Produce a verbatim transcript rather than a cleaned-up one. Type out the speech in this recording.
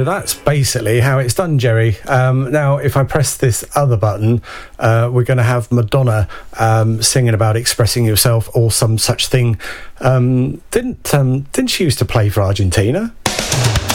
So that's basically how it's done, Jerry. Um, now, if I press this other button, uh, we're going to have Madonna um, singing about expressing yourself or some such thing. Um, didn't um, didn't she used to play for Argentina?